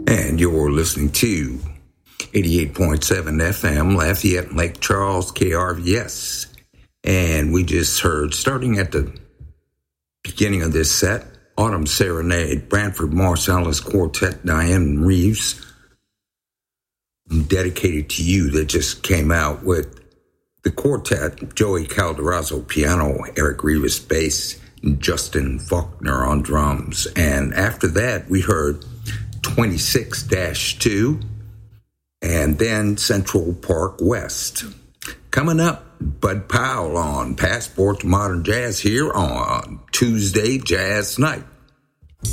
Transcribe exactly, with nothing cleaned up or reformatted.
And you're listening to eighty-eight point seven F M, Lafayette and Lake Charles, K R V S. And we just heard, starting at the beginning of this set, Autumn Serenade, Branford Marsalis Quartet, Diane Reeves, dedicated to you, that just came out with the quartet, Joey Calderazzo piano, Eric Rivas bass, and Justin Faulkner on drums. And after that, we heard twenty-six dash two, and then Central Park West. Coming up, Bud Powell on Passport to Modern Jazz here on Tuesday Jazz Night.